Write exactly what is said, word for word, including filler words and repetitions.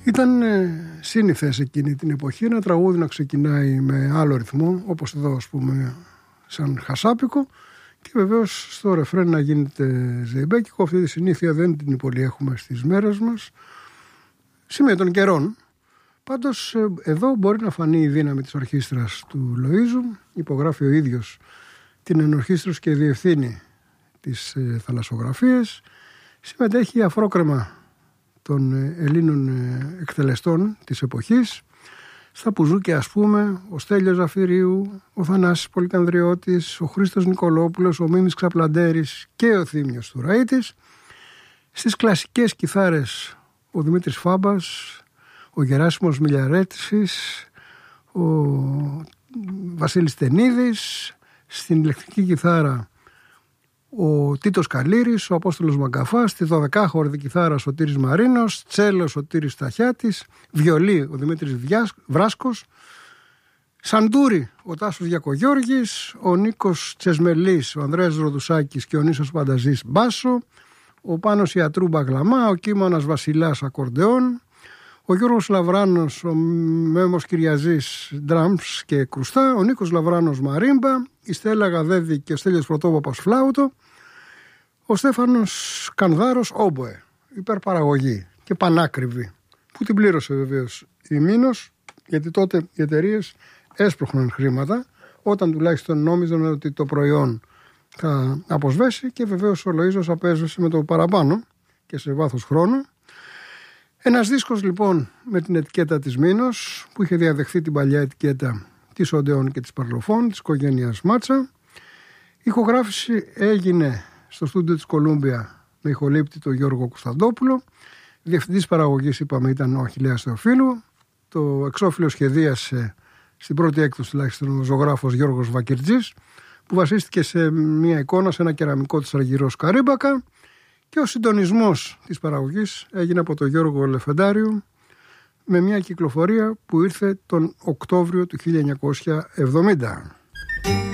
Ήταν σύνηθες εκείνη την εποχή ένα τραγούδι να ξεκινάει με άλλο ρυθμό, όπως εδώ ας πούμε σαν χασάπικο, και βεβαίως στο ρεφρέν να γίνεται ζεϊμπέκικο. Αυτή τη συνήθεια δεν την πολύ έχουμε στις μέρες μας, σημεία των καιρών. Πάντως εδώ μπορεί να φανεί η δύναμη της ορχήστρας του Λοΐζου. Υπογράφει ο ίδιος την ενορχήστρωση και διευθύνει τις θαλασσογραφίες. Συμμετέχει αφρόκρεμα των Ελλήνων εκτελεστών της εποχής. Στα πουζούκια ας πούμε ο Στέλιος Ζαφυρίου, ο Θανάσης Πολυκανδριώτης, ο Χρήστος Νικολόπουλος, ο Μίμης Ξαπλαντέρης και ο Θήμιος Τουραΐτης. Στις κλασικές κιθάρες ο Δημήτρης Φάμπας, ο Γεράσιμος Μιλιαρέτης, ο Βασίλης Τενίδης. Στην ηλεκτρική κιθάρα ο Τίτος Καλήρης, ο Απόστολος Μαγκαφάς, στη δωδεκάχορδη κιθάρα ο Σωτήρης Μαρίνος, τσέλο ο Σωτήρης Σταχιάτης, βιολί ο Δημήτρης Βράσκος, σαντούρι ο Τάσος Γιακογιώργης, ο Νίκος Τσεσμελής, ο Ανδρέας Ροδουσάκης και ο Νίσος Πανταζής μπάσο, ο Πάνος Ιατρού μπαγλαμά, ο Κίμωνας Βασιλάς ακορντεόν, ο Γιώργος Λαβράνος, ο Μέμος Κυριαζής ντραμς και κρουστά, ο Νίκος Λαβράνος μαρίμπα, η Στέλλα Γαδέδη και ο Στέλιος Πρωτόπαπας φλάουτο, ο Στέφανος Κανδάρος όμποε, υπερπαραγωγή και πανάκριβη, που την πλήρωσε βεβαίως η Μήνος, γιατί τότε οι εταιρείες έσπροχναν χρήματα, όταν τουλάχιστον νόμιζαν ότι το προϊόν θα αποσβέσει, και βεβαίως ο Λοΐζος απέσβησε με το παραπάνω και σε βάθος χρόνου. Ένας δίσκος λοιπόν με την ετικέτα της Μήνος, που είχε διαδεχθεί την παλιά ετικέτα της Οντεόν και της Παρλοφών, της οικογένειας Μάτσα. Η ηχογράφηση έγινε στο στούντιο της Κολούμπια με ηχολήπτη τον Γιώργο Κωνσταντόπουλο. Διευθυντής παραγωγής είπαμε ήταν ο Αχιλλέας Θεοφίλου. Το εξώφυλλο σχεδίασε στην πρώτη έκδοση τουλάχιστον ο ζωγράφος Γιώργος Βακυρτζής, που βασίστηκε σε μια εικόνα σε ένα κεραμικό της Αργυρός Καρύμπακα. Και ο συντονισμός της παραγωγής έγινε από τον Γιώργο Λεφεντάριου, με μια κυκλοφορία που ήρθε τον Οκτώβριο του χίλια εννιακόσια εβδομήντα.